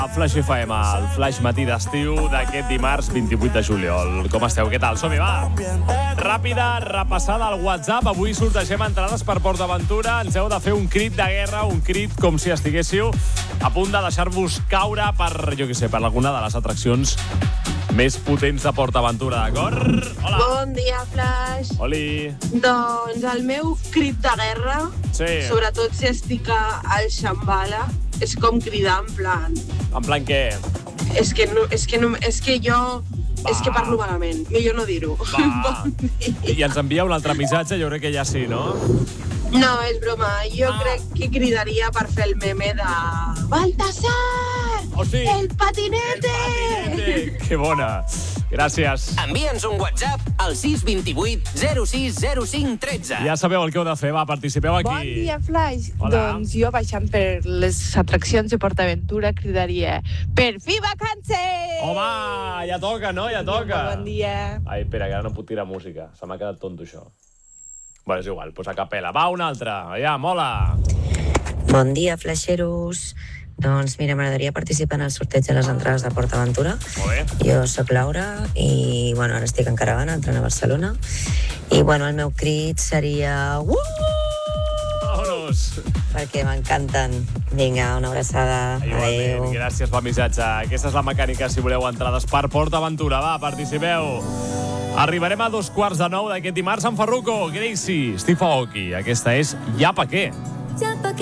A Flash FM, el Flash matí d'estiu d'aquest dimarts 28 de juliol. Com esteu? Què tal? Som-hi, va! Ràpida repassada al WhatsApp. Avui sortegem entrades per PortAventura. Ens heu de fer un crit de guerra, un crit com si estiguéssiu a punt de deixar-vos caure per, jo què sé, per alguna de les atraccions més potents de PortAventura, d'acord? Hola! Bon dia, Flash. Oli! Doncs el meu crit de guerra, sobretot si estic al Shambhala, és com cridar en plan... En plan què? És que jo... És que parlo malament. Millor no dir-ho. Bon dia. I ens envia un altre missatge, jo crec que ja sí, no? No, és broma. Jo crec que cridaria per fer el meme de... Baltasar! Oh, sí. El patinete! El patinete! Que bona. Gràcies. Envia'ns un WhatsApp al 628 06 05 13. Ja sabeu el que heu de fer, va, participeu aquí. Bon dia, Flash. Hola. Doncs jo, baixant per les atraccions de PortAventura, cridaria Per fi vacances! Home, ja toca, no? Ja toca. Bon dia. Ai, espera, que ara no puc tirar música. Se m'ha quedat tonto, això. Bé, és igual, doncs a capella. Va, una altra. Ja, mola. Bon dia, flasheros. Doncs mira, m'agradaria participar en el sorteig de les entrades de PortAventura. Molt bé. Jo sóc Laura i, bueno, ara estic en caravana, entrant a Barcelona. I, bueno, el meu crit seria... Vámonos. Perquè m'encanten. Vinga, una abraçada. Igualment, Adéu. gràcies pel missatge. Aquesta és la mecànica si voleu entrades per PortAventura. Va, participeu. Arribarem a 8:45 d'aquest dimarts amb Farruko, Gracie, Steve Aoki. Aquesta és Ja pa què.